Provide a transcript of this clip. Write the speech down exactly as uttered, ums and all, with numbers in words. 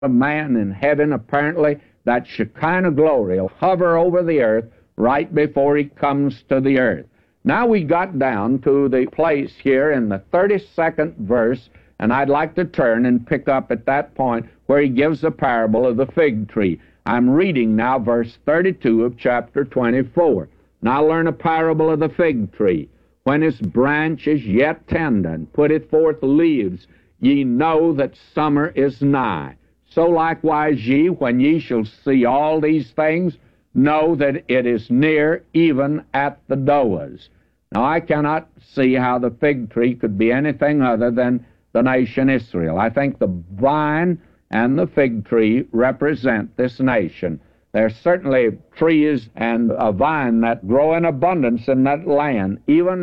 a man in heaven, apparently, that Shekinah glory will hover over the earth right before he comes to the earth. Now we got down to the place here in the thirty-second verse, and I'd like to turn and pick up at that point where he gives the parable of the fig tree. I'm reading now verse thirty-two of chapter twenty-four. Now learn a parable of the fig tree. When its branch is yet tender, and putteth forth leaves, ye know that summer is nigh. So likewise ye, when ye shall see all these things, know that it is near, even at the doors. Now I cannot see how the fig tree could be anything other than the nation Israel. I think the vine and the fig tree represent this nation. There's certainly trees and a vine that grow in abundance in that land, even